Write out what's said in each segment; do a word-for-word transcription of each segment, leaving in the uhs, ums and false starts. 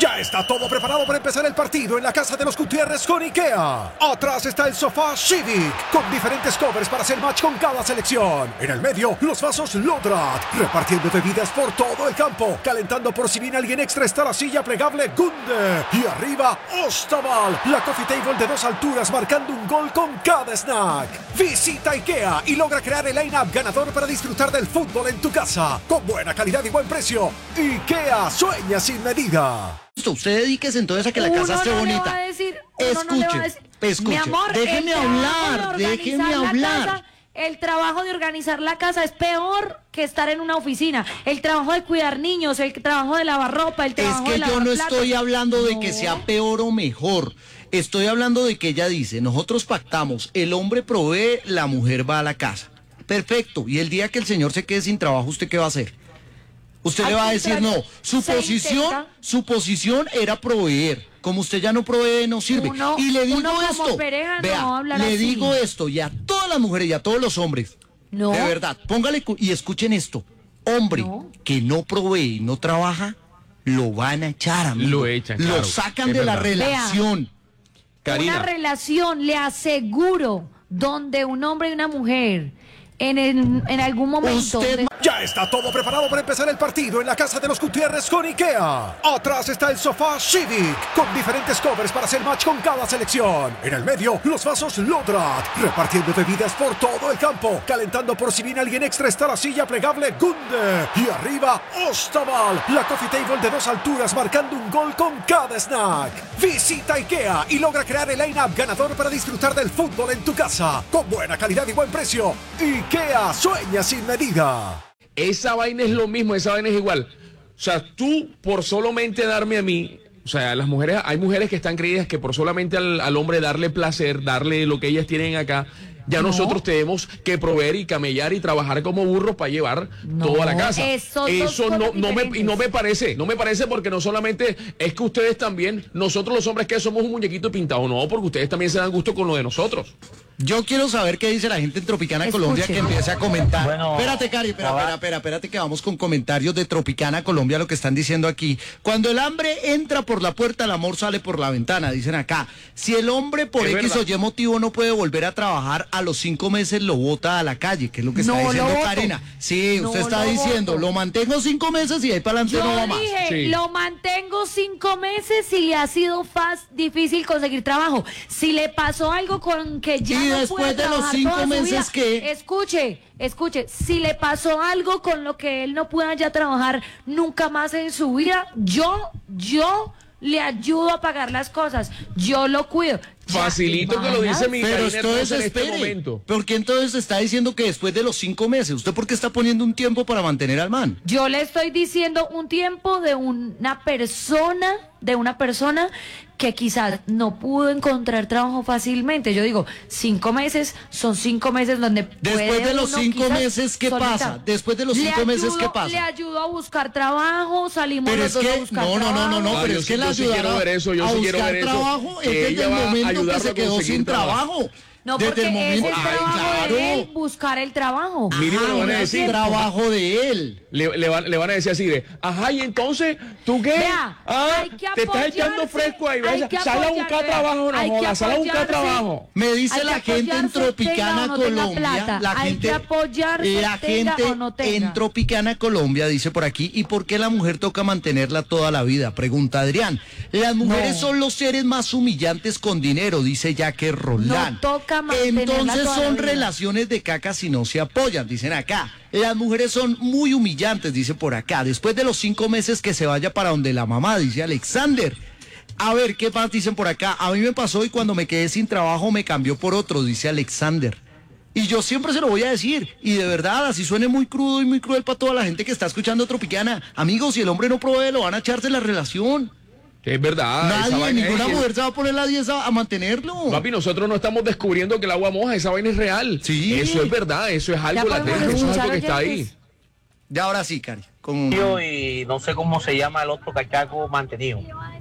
Ya está todo preparado para empezar el partido en la casa de los Gutiérrez con IKEA. Atrás está el sofá Civic, con diferentes covers para hacer match con cada selección. En el medio, los vasos Lodrat, repartiendo bebidas por todo el campo. Calentando por si viene alguien extra está la silla plegable Gunde. Y arriba, Ostaval, la coffee table de dos alturas marcando un gol con cada snack. Visita IKEA y logra crear el line-up ganador para disfrutar del fútbol en tu casa. Con buena calidad y buen precio. IKEA sueña sin medida. Usted dedíquese entonces a que la uno casa esté no bonita. Le va a decir, escuche, no le va a decir, escuche. Mi amor, déjeme hablar, de déjeme hablar. Casa, el trabajo de organizar la casa es peor que estar en una oficina. El trabajo de cuidar niños, el trabajo de lavar ropa, el trabajo de Es que lavar yo no platos. estoy hablando de No. que sea peor o mejor. Estoy hablando de que ella dice, nosotros pactamos, el hombre provee, la mujer va a la casa. Perfecto. Y el día que el señor se quede sin trabajo, ¿usted qué va a hacer? Usted Al le va a decir, no, contrario, su se posición, intenta. su posición era proveer. Como usted ya no provee, no sirve. Uno- y le digo uno como esto, pareja no vea, va a hablar le así. digo esto, y a todas las mujeres y a todos los hombres, No. de verdad, póngale cu- y escuchen esto, hombre No. que no provee y no trabaja, lo van a echar, amigo. Lo echan, Lo claro, sacan es de la verdad. relación. Karina. Una relación, le aseguro, donde un hombre y una mujer en, el- en algún momento... Usted de- Ya está todo preparado para empezar el partido en la casa de los Gutiérrez con IKEA. Atrás está el sofá Civic, con diferentes covers para hacer match con cada selección. En el medio, los vasos Lodrat, repartiendo bebidas por todo el campo. Calentando por si viene alguien extra está la silla plegable Gunde. Y arriba, Ostaval, la coffee table de dos alturas marcando un gol con cada snack. Visita IKEA y logra crear el line-up ganador para disfrutar del fútbol en tu casa. Con buena calidad y buen precio. IKEA sueña sin medida. Esa vaina es lo mismo, esa vaina es igual. O sea, tú por solamente darme a mí, o sea, las mujeres, hay mujeres que están creídas que por solamente al, al hombre darle placer, darle lo que ellas tienen acá, ya No. nosotros tenemos que proveer y camellar y trabajar como burros para llevar No, toda la casa. eso Eso son no, cosas no me, y diferentes. no me parece, no me parece porque no solamente es que ustedes también, nosotros los hombres que somos un muñequito pintado, no, porque ustedes también se dan gusto con lo de nosotros. Yo quiero saber qué dice la gente en Tropicana Escuche. Colombia que empiece a comentar. Bueno, espérate, Cari, espera, traba- espera, espera, espérate que vamos con comentarios de Tropicana Colombia, lo que están diciendo aquí. Cuando el hambre entra por la puerta, el amor sale por la ventana, dicen acá. Si el hombre por Es X verdad. o Y motivo no puede volver a trabajar, a los cinco meses lo bota a la calle, que es lo que está No lo diciendo voto. Karina. Sí, No usted está lo diciendo, voto. lo mantengo cinco meses y ahí para adelante Yo no va más. dije, Sí. lo mantengo cinco meses y le ha sido fácil, difícil conseguir trabajo. Si le pasó algo con que ya Y no después puede de los trabajar cinco toda su meses, vida, ¿qué? escuche, escuche, si le pasó algo con lo que él no pueda ya trabajar nunca más en su vida, yo, yo le ayudo a pagar las cosas, yo lo cuido. Ya, Facilito que lo ¿imaginas? dice mi Pero Karina entonces Hermosa en este espere, momento. ¿por qué entonces está diciendo que después de los cinco meses? ¿Usted por qué está poniendo un tiempo para mantener al man? Yo le estoy diciendo un tiempo de una persona, de una persona que quizás no pudo encontrar trabajo fácilmente. Yo digo, cinco meses son cinco meses donde Después puede de los uno cinco quizás meses, ¿qué solicitar. pasa? Después de los Le cinco meses, ayudo- ¿qué pasa? Le ayudo a buscar trabajo, salimos Pero los es dos a que, buscar no, no, no, no, no, Ah, pero yo es sí- que la yo sí quiero ayudará ver eso, yo a sí quiero buscar ver eso, trabajo que es desde ella el va a momento que ayudarlo se a quedó conseguir sin trabajo. trabajo. No, desde porque el momento, es el Ay, trabajo claro. de él, buscar el trabajo. Mire, Ah, me van a es decir- el trabajo de él. Le, le van, le van a decir así de, ajá, y entonces, ¿tú qué? Vea, ah, hay que te estás echando apoyarse, fresco ahí, hay vaya, que sal a buscar apoyarse, trabajo, no hay que jodas, sal a buscar apoyarse. trabajo. Me dice Hay la que gente en apoyarse, Tropicana tenga o no tenga Colombia, plata. la Hay gente, que apoyarse, la tenga gente o no tenga. en Tropicana Colombia dice por aquí, ¿y por qué la mujer toca mantenerla toda la vida? Pregunta Adrián. Las mujeres No. son los seres más humillantes con dinero, dice Jaque Roldán. No toca mantenerla Entonces toda la son vida. relaciones de caca si no se apoyan, dicen acá. Las mujeres son muy humillantes, dice por acá. Después de los cinco meses que se vaya para donde la mamá, dice Alexander. A ver, ¿qué más dicen por acá? A mí me pasó y cuando me quedé sin trabajo me cambió por otro, dice Alexander. Y yo siempre se lo voy a decir. Y de verdad, así suene muy crudo y muy cruel para toda la gente que está escuchando Tropicana. Amigos, si el hombre no provee, lo van a echarse la relación. Es verdad. esa Nadie, vaina ninguna es que- mujer se va a poner la diez a, a mantenerlo. Papi, nosotros no estamos descubriendo que el agua moja, esa vaina es real. Sí. Eso es verdad, eso es algo podemos latente, eso es escuchar algo que está ahí. oyentes. Y ahora sí, Cari. Con... Y no sé cómo se llama el otro cachaco mantenido.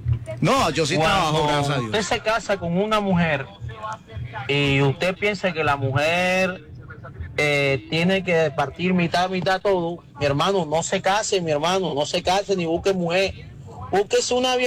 No, yo sí trabajo, gracias a Dios. usted se casa con una mujer y usted piensa que la mujer eh, tiene que partir mitad, mitad todo, mi hermano, no se case, mi hermano, no se case ni busque mujer. Búsquese una